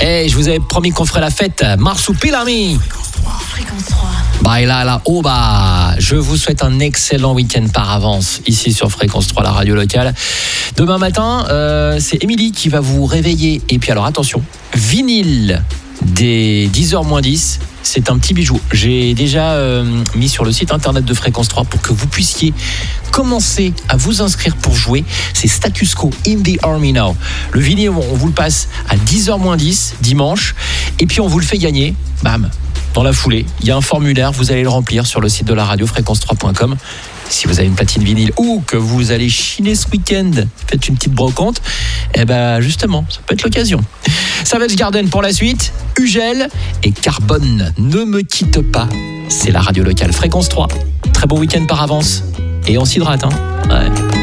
Eh, je vous avais promis qu'on ferait la fête. Marsupilami. Fréquence 3. Baila, oba. Je vous souhaite un excellent week-end par avance ici sur Fréquence 3, la radio locale. Demain matin, c'est Émilie qui va vous réveiller. Et puis alors attention, vinyle des 10h moins 10. C'est un petit bijou. J'ai déjà mis sur le site internet de Fréquence 3 pour que vous puissiez commencer à vous inscrire pour jouer. C'est Status Quo, In the Army Now. Le vinyle, on vous le passe à 10h moins 10 dimanche. Et puis on vous le fait gagner. Bam, dans la foulée. Il y a un formulaire, vous allez le remplir sur le site de la radio, fréquence3.com. Si vous avez une platine vinyle ou que vous allez chiner ce week-end, faites une petite brocante, eh ben justement, ça peut être l'occasion. Savage Garden pour la suite, Ugel et Carbone. Ne me quitte pas, c'est la radio locale Fréquence 3. Très bon week-end par avance et on s'hydrate, hein. Ouais.